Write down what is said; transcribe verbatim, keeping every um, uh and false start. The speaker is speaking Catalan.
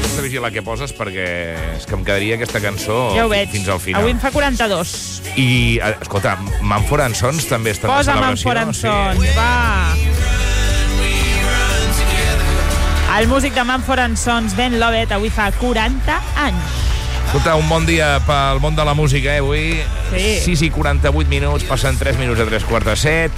de vigilar què poses, perquè és que em quedaria aquesta cançó ja ho veig. fins al final. Avui en fa quaranta-dos. I, escolta, Mumford and Sons també està Posa en celebració. Mumford and Sons, sí. Va. El músic de Mumford and Sons, Ben Lovett, avui fa quaranta anys. Escolta, un bon dia pel món de la música, eh, avui. Sí. sis i quaranta-vuit minuts, passen tres minuts a tres quarts de set.